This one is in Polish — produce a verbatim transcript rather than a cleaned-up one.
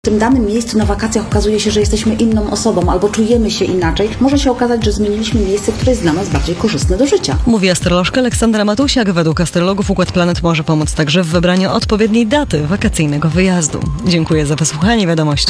W tym danym miejscu na wakacjach okazuje się, że jesteśmy inną osobą albo czujemy się inaczej. Może się okazać, że zmieniliśmy miejsce, które jest dla nas bardziej korzystne do życia. Mówi astrolożka Aleksandra Matusiak. Według astrologów Układ Planet może pomóc także w wybraniu odpowiedniej daty wakacyjnego wyjazdu. Dziękuję za wysłuchanie wiadomości.